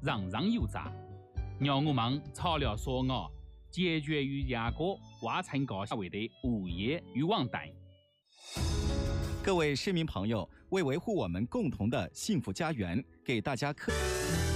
人人有责，让我们草料所熬，解决与亚国挖成高下位的物业与网贷。 各位市民朋友，为维护我们共同的幸福家园，给大家